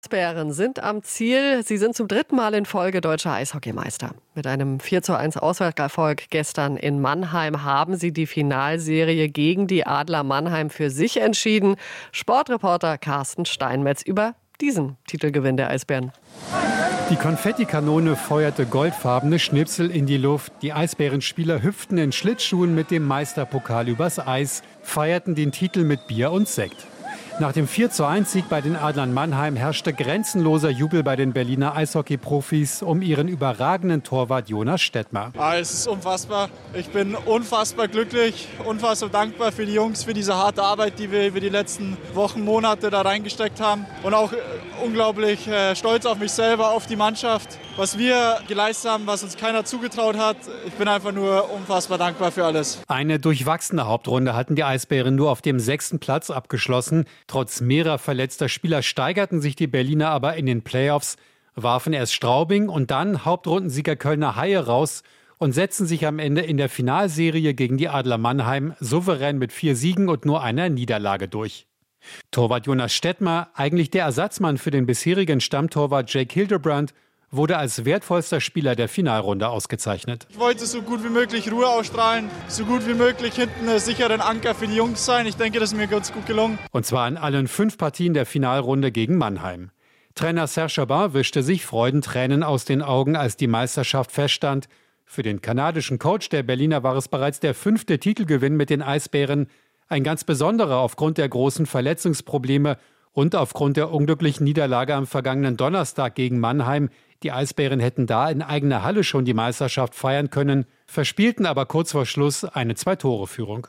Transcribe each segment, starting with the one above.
Eisbären sind am Ziel. Sie sind zum 3. Mal in Folge deutscher Eishockeymeister. Mit einem 4:1 Auswärtserfolg gestern in Mannheim haben sie die Finalserie gegen die Adler Mannheim für sich entschieden. Sportreporter Carsten Steinmetz über diesen Titelgewinn der Eisbären. Die Konfettikanone feuerte goldfarbene Schnipsel in die Luft. Die Eisbärenspieler hüpften in Schlittschuhen mit dem Meisterpokal übers Eis, feierten den Titel mit Bier und Sekt. Nach dem 4:1-Sieg bei den Adlern Mannheim herrschte grenzenloser Jubel bei den Berliner Eishockey-Profis um ihren überragenden Torwart Jonas Stettmer. Es ist unfassbar. Ich bin unfassbar glücklich, unfassbar dankbar für die Jungs, für diese harte Arbeit, die wir über die letzten Wochen, Monate da reingesteckt haben. Und auch unglaublich stolz auf mich selber, auf die Mannschaft, was wir geleistet haben, was uns keiner zugetraut hat. Ich bin einfach nur unfassbar dankbar für alles. Eine durchwachsene Hauptrunde hatten die Eisbären nur auf dem 6. Platz abgeschlossen. Trotz mehrerer verletzter Spieler steigerten sich die Berliner aber in den Playoffs, warfen erst Straubing und dann Hauptrundensieger Kölner Haie raus und setzten sich am Ende in der Finalserie gegen die Adler Mannheim souverän mit 4 Siegen und nur einer Niederlage durch. Torwart Jonas Stettmer, eigentlich der Ersatzmann für den bisherigen Stammtorwart Jake Hildebrand, wurde als wertvollster Spieler der Finalrunde ausgezeichnet. Ich wollte so gut wie möglich Ruhe ausstrahlen, so gut wie möglich hinten einen sicheren Anker für die Jungs sein. Ich denke, das ist mir ganz gut gelungen. Und zwar in allen 5 Partien der Finalrunde gegen Mannheim. Trainer Serge Chabin wischte sich Freudentränen aus den Augen, als die Meisterschaft feststand. Für den kanadischen Coach der Berliner war es bereits der 5. Titelgewinn mit den Eisbären. Ein ganz besonderer aufgrund der großen Verletzungsprobleme und aufgrund der unglücklichen Niederlage am vergangenen Donnerstag gegen Mannheim. Die Eisbären hätten da in eigener Halle schon die Meisterschaft feiern können, verspielten aber kurz vor Schluss eine 2-Tore-Führung.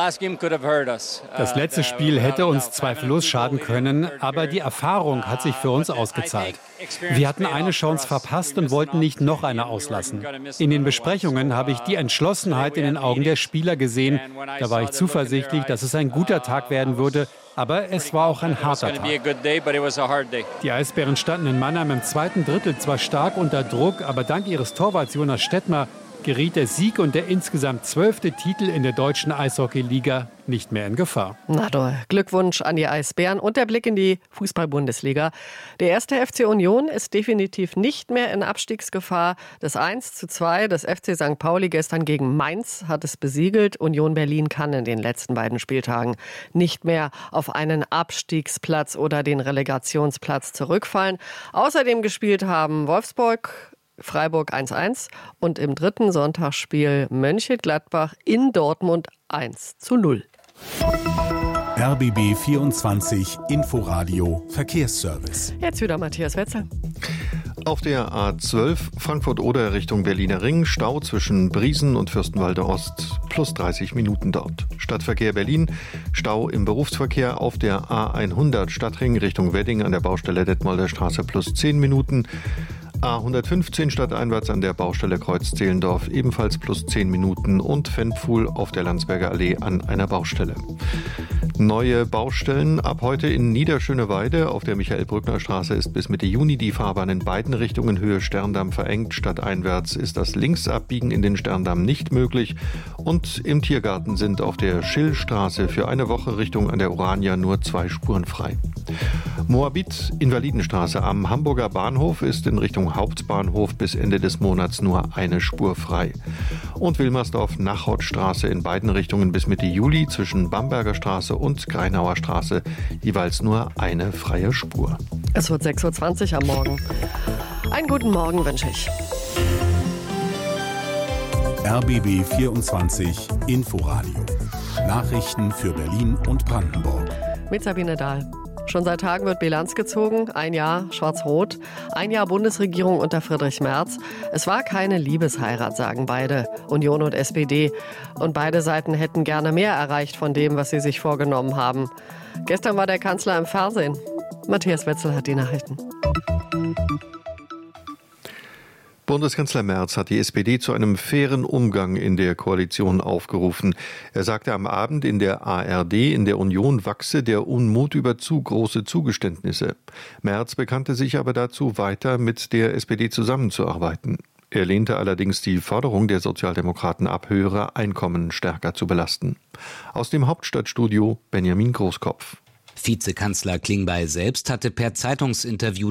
Das letzte Spiel hätte uns zweifellos schaden können, aber die Erfahrung hat sich für uns ausgezahlt. Wir hatten eine Chance verpasst und wollten nicht noch eine auslassen. In den Besprechungen habe ich die Entschlossenheit in den Augen der Spieler gesehen. Da war ich zuversichtlich, dass es ein guter Tag werden würde. Aber es war auch ein harter Tag. Die Eisbären standen in Mannheim im 2. Drittel zwar stark unter Druck, aber dank ihres Torwarts Jonas Stettmer geriet der Sieg und der insgesamt 12. Titel in der deutschen Eishockey-Liga nicht mehr in Gefahr. Na toll, Glückwunsch an die Eisbären und der Blick in die Fußball-Bundesliga. Der erste FC Union ist definitiv nicht mehr in Abstiegsgefahr. Das 1:2 des FC St. Pauli gestern gegen Mainz hat es besiegelt. Union Berlin kann in den letzten beiden Spieltagen nicht mehr auf einen Abstiegsplatz oder den Relegationsplatz zurückfallen. Außerdem gespielt haben Wolfsburg, Freiburg 1:1 und im 3. Sonntagsspiel Mönchengladbach in Dortmund 1:0. RBB 24 Inforadio Verkehrsservice. Jetzt wieder Matthias Wetzel. Auf der A12 Frankfurt-Oder Richtung Berliner Ring, Stau zwischen Briesen und Fürstenwalde Ost, plus 30 Minuten dort. Stadtverkehr Berlin, Stau im Berufsverkehr auf der A100 Stadtring Richtung Wedding an der Baustelle Detmolder Straße, plus 10 Minuten. A115 stadteinwärts an der Baustelle Kreuz-Zehlendorf, ebenfalls plus 10 Minuten und Fenpfuhl auf der Landsberger Allee an einer Baustelle. Neue Baustellen ab heute in Niederschöneweide. Auf der Michael-Brückner-Straße ist bis Mitte Juni die Fahrbahn in beiden Richtungen Höhe Sterndamm verengt. Stadteinwärts ist das Linksabbiegen in den Sterndamm nicht möglich. Und im Tiergarten sind auf der Schillstraße für eine Woche Richtung an der Urania nur 2 Spuren frei. Moabit Invalidenstraße am Hamburger Bahnhof ist in Richtung Hauptbahnhof bis Ende des Monats nur eine Spur frei. Und Wilmersdorf-Nachhautstraße in beiden Richtungen bis Mitte Juli zwischen Bamberger Straße und Greinauer Straße jeweils nur eine freie Spur. Es wird 6:20 Uhr am Morgen. Einen guten Morgen wünsche ich. RBB 24 Inforadio. Nachrichten für Berlin und Brandenburg. Mit Sabine Dahl. Schon seit Tagen wird Bilanz gezogen. Ein Jahr Schwarz-Rot, ein Jahr Bundesregierung unter Friedrich Merz. Es war keine Liebesheirat, sagen beide, Union und SPD. Und beide Seiten hätten gerne mehr erreicht von dem, was sie sich vorgenommen haben. Gestern war der Kanzler im Fernsehen. Matthias Wetzel hat die Nachrichten. Bundeskanzler Merz hat die SPD zu einem fairen Umgang in der Koalition aufgerufen. Er sagte am Abend in der ARD, in der Union wachse der Unmut über zu große Zugeständnisse. Merz bekannte sich aber dazu, weiter mit der SPD zusammenzuarbeiten. Er lehnte allerdings die Forderung der Sozialdemokraten ab, höhere Einkommen stärker zu belasten. Aus dem Hauptstadtstudio Benjamin Großkopf. Vizekanzler Klingbeil selbst hatte per Zeitungsinterview